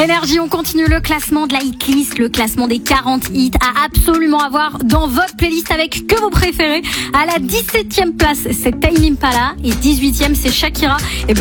Énergie, on continue le classement de la hitlist, le classement des 40 hits à absolument avoir dans votre playlist avec que vos préférés. À la 17e place, c'est Tame Impala et 18e, c'est Shakira. Et